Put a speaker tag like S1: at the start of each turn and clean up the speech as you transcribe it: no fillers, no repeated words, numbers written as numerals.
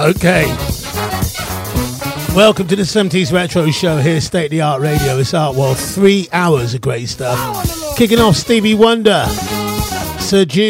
S1: Okay. Welcome to the 70s Retro Show here, State of the Art Radio. It's Art World, 3 hours of great stuff. Kicking off Stevie Wonder, Sir G.